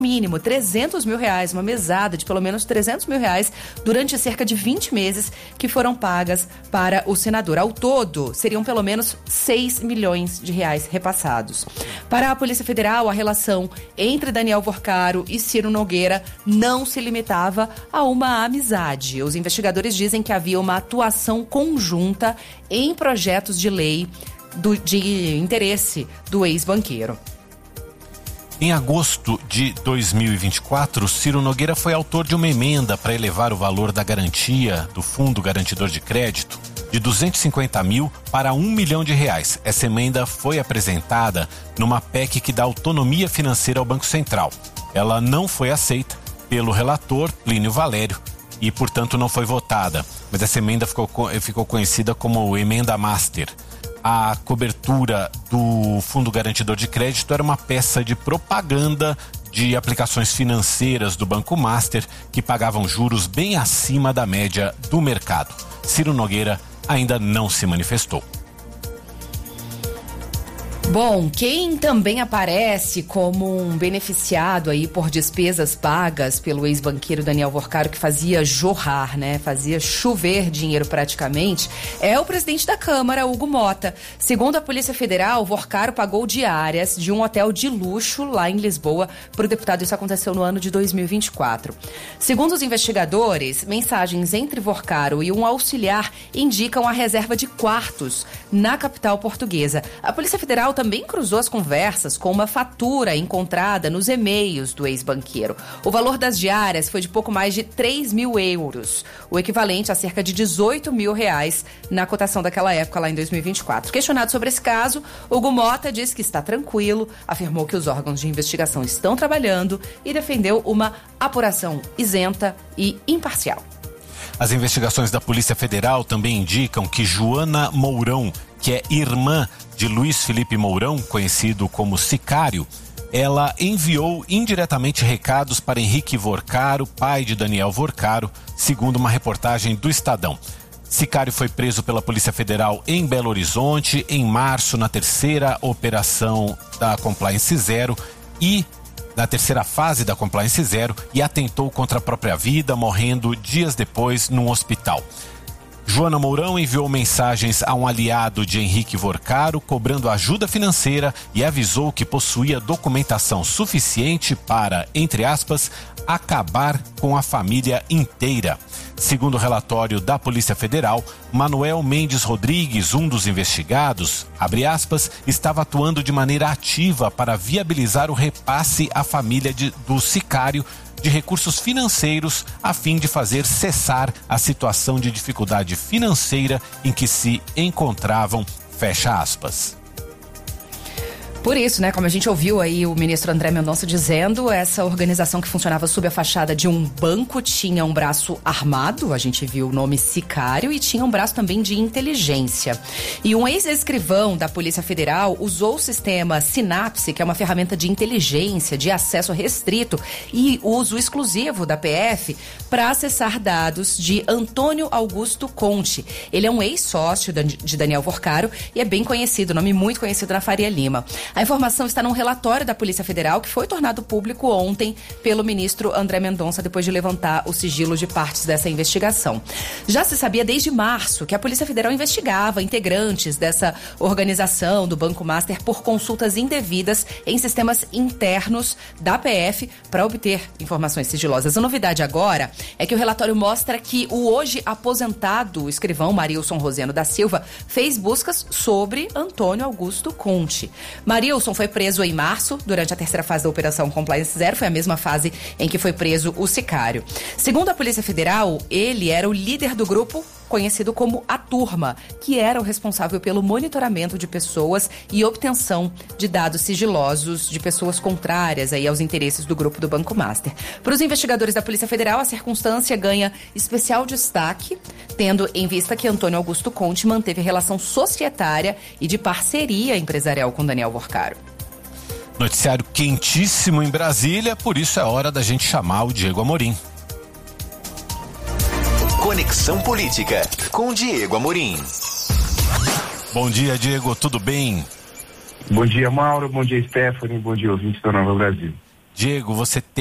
mínimo R$300 mil, uma mesada de pelo menos R$300 mil durante cerca de 20 meses que foram pagas para o senador. Ao todo, seriam pelo menos R$6 milhões repassados. Para a Polícia Federal, a relação entre Daniel Vorcaro e Ciro Nogueira não se limitava a uma amizade. Os investigadores dizem que havia uma atuação conjunta em projetos de lei de interesse do ex-banqueiro. Em agosto de 2024, Ciro Nogueira foi autor de uma emenda para elevar o valor da garantia do Fundo Garantidor de Crédito de 250 mil para R$1 milhão. Essa emenda foi apresentada numa PEC que dá autonomia financeira ao Banco Central. Ela não foi aceita pelo relator, Plínio Valério, e, portanto, não foi votada. Mas essa emenda ficou conhecida como Emenda Master. A cobertura do Fundo Garantidor de Crédito era uma peça de propaganda de aplicações financeiras do Banco Master que pagavam juros bem acima da média do mercado. Ciro Nogueira ainda não se manifestou. Bom, quem também aparece como um beneficiado aí por despesas pagas pelo ex-banqueiro Daniel Vorcaro, que fazia jorrar, fazia chover dinheiro praticamente, é o presidente da Câmara, Hugo Motta. Segundo a Polícia Federal, Vorcaro pagou diárias de um hotel de luxo lá em Lisboa para o deputado. Isso aconteceu no ano de 2024. Segundo os investigadores, mensagens entre Vorcaro e um auxiliar indicam a reserva de quartos na capital portuguesa. A Polícia Federal também cruzou as conversas com uma fatura encontrada nos e-mails do ex-banqueiro. O valor das diárias foi de pouco mais de 3 mil euros, o equivalente a cerca de R$18 mil na cotação daquela época, lá em 2024. Questionado sobre esse caso, Hugo Motta disse que está tranquilo, afirmou que os órgãos de investigação estão trabalhando e defendeu uma apuração isenta e imparcial. As investigações da Polícia Federal também indicam que Joana Mourão, que é irmã de Luiz Felipe Mourão, conhecido como Sicário, ela enviou indiretamente recados para Henrique Vorcaro, pai de Daniel Vorcaro, segundo uma reportagem do Estadão. Sicário foi preso pela Polícia Federal em Belo Horizonte em março, na terceira operação da Compliance Zero e na terceira fase da Compliance Zero, e atentou contra a própria vida, morrendo dias depois num hospital. Joana Mourão enviou mensagens a um aliado de Henrique Vorcaro, cobrando ajuda financeira, e avisou que possuía documentação suficiente para, entre aspas, acabar com a família inteira. Segundo o relatório da Polícia Federal, Manuel Mendes Rodrigues, um dos investigados, abre aspas, estava atuando de maneira ativa para viabilizar o repasse à família do Sicário de recursos financeiros a fim de fazer cessar a situação de dificuldade financeira em que se encontravam, fecha aspas. Por isso, como a gente ouviu aí o ministro André Mendonça dizendo, essa organização que funcionava sob a fachada de um banco tinha um braço armado, a gente viu o nome Sicário, e tinha um braço também de inteligência. E um ex-escrivão da Polícia Federal usou o sistema Sinapse, que é uma ferramenta de inteligência, de acesso restrito e uso exclusivo da PF, para acessar dados de Antônio Augusto Conte. Ele é um ex-sócio de Daniel Vorcaro e é bem conhecido, nome muito conhecido na Faria Lima. A informação está num relatório da Polícia Federal que foi tornado público ontem pelo ministro André Mendonça, depois de levantar o sigilo de partes dessa investigação. Já se sabia desde março que a Polícia Federal investigava integrantes dessa organização do Banco Master por consultas indevidas em sistemas internos da PF para obter informações sigilosas. A novidade agora é que o relatório mostra que o hoje aposentado escrivão Marilson Roseno da Silva fez buscas sobre Antônio Augusto Conte. Marilson foi preso em março, durante a terceira fase da Operação Compliance Zero, foi a mesma fase em que foi preso o Sicário. Segundo a Polícia Federal, ele era o líder do grupo conhecido como A Turma, que era o responsável pelo monitoramento de pessoas e obtenção de dados sigilosos de pessoas contrárias aí aos interesses do grupo do Banco Master. Para os investigadores da Polícia Federal, a circunstância ganha especial destaque, tendo em vista que Antônio Augusto Conte manteve relação societária e de parceria empresarial com Daniel Vorcaro. Noticiário quentíssimo em Brasília, por isso é hora da gente chamar o Diego Amorim. Conexão Política, com Diego Amorim. Bom dia, Diego, tudo bem? Bom dia, Mauro, bom dia, Stephanie, bom dia, ouvintes da Nova Brasil. Diego, você